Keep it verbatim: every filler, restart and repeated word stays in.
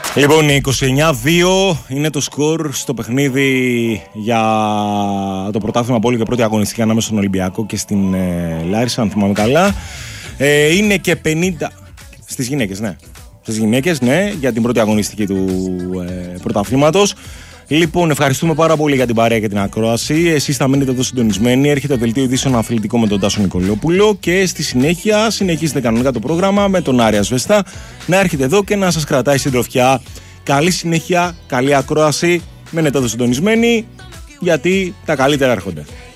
Λοιπόν, είκοσι εννιά δύο είναι το σκορ στο παιχνίδι για το πρωτάθλημα πόλη και πρώτη αγωνιστική ανάμεσα στον Ολυμπιακό και στην ε, Λάρισα, αν θυμάμαι καλά. Ε, είναι και πενήντα στις γυναίκες, ναι. Στις γυναίκες, ναι, για την πρώτη αγωνιστική του ε, πρωταθλήματος. Λοιπόν, ευχαριστούμε πάρα πολύ για την παρέα και την ακρόαση. Εσείς θα μείνετε εδώ συντονισμένοι. Έρχεται το δελτίο ειδήσεων αθλητικό με τον Τάσο Νικολόπουλο και στη συνέχεια συνεχίζετε κανονικά το πρόγραμμα με τον Άρη Ασβεστά να έρχεται εδώ και να σας κρατάει συντροφιά. Καλή συνέχεια, καλή ακρόαση. Μένετε εδώ συντονισμένοι γιατί τα καλύτερα έρχονται.